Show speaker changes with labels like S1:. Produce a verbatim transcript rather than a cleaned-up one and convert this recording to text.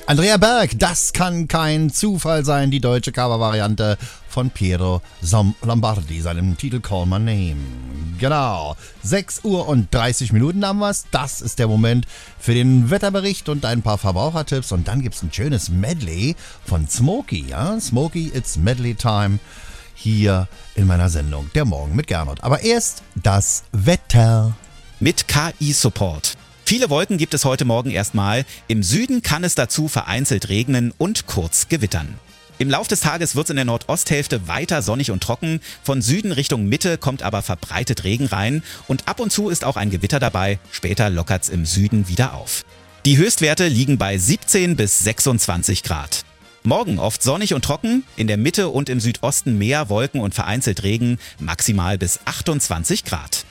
S1: Andrea Berg, das kann kein Zufall sein, die deutsche Covervariante von Piero Lombardi, seinem Titel Call My Name. Genau, sechs Uhr und dreißig Minuten haben wir's. Das ist der Moment für den Wetterbericht und ein paar Verbrauchertipps. Und dann gibt's ein schönes Medley von Smokey. Ja? Smokey, it's Medley Time hier in meiner Sendung Der Morgen mit Gernot. Aber erst das Wetter.
S2: Mit K I-Support. Viele Wolken gibt es heute Morgen erstmal. Im Süden kann es dazu vereinzelt regnen und kurz gewittern. Im Lauf des Tages wird es in der Nordosthälfte weiter sonnig und trocken. Von Süden Richtung Mitte kommt aber verbreitet Regen rein. Und ab und zu ist auch ein Gewitter dabei. Später lockert es im Süden wieder auf. Die Höchstwerte liegen bei siebzehn bis sechsundzwanzig Grad. Morgen oft sonnig und trocken. In der Mitte und im Südosten mehr Wolken und vereinzelt Regen. Maximal bis achtundzwanzig Grad.